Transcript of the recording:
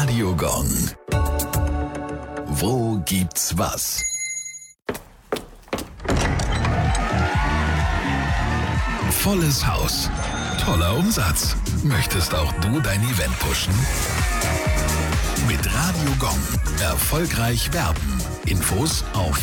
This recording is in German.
Radio Gong. Wo gibt's was? Volles Haus. Toller Umsatz. Möchtest auch du dein Event pushen? Mit Radio Gong. Erfolgreich werben. Infos auf